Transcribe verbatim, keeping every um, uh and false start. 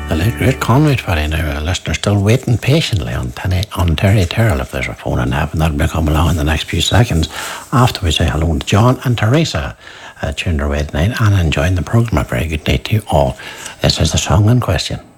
The late great Conway Twilly now, a listener still waiting patiently on, Tenny, on Terry Terrell if there's a phone in heaven. That'll be coming along in the next few seconds after we say hello to John and Teresa. Uh, tuned their way tonight and enjoying the programme. A very good day to you all. This is the song in question.